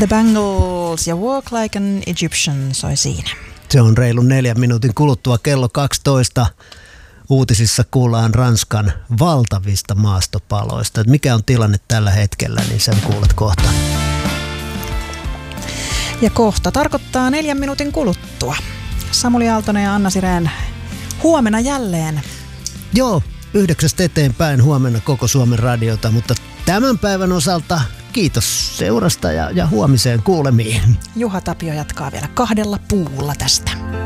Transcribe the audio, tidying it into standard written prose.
The Bangles ja Walk Like an Egyptian soi siinä. Se on reilun 4 minuutin kuluttua kello 12. Uutisissa kuullaan Ranskan valtavista maastopaloista. Et mikä on tilanne tällä hetkellä, niin sen kuulet kohta. Ja kohta tarkoittaa 4 minuutin kuluttua. Samuli Aaltonen ja Anna Sirén huomenna jälleen. Joo, 9 eteenpäin huomenna koko Suomen radiota, mutta tämän päivän osalta kiitos seurasta ja huomiseen kuulemiin. Juha Tapio jatkaa vielä 2 puulla tästä.